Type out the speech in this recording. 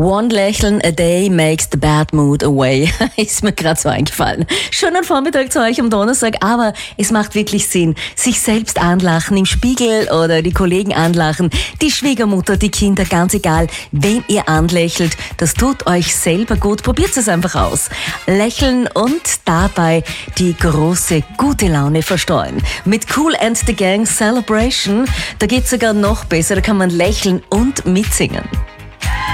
One Lächeln a day makes the bad mood away. Ist mir gerade so eingefallen. Schönen Vormittag zu euch am Donnerstag, aber es macht wirklich Sinn. Sich selbst anlachen im Spiegel oder die Kollegen anlachen, die Schwiegermutter, die Kinder, ganz egal, wen ihr anlächelt. Das tut euch selber gut. Probiert es einfach aus. Lächeln und dabei die große gute Laune verstreuen. Mit Kool and the Gang Celebration, da geht's sogar noch besser. Da kann man lächeln und mitsingen.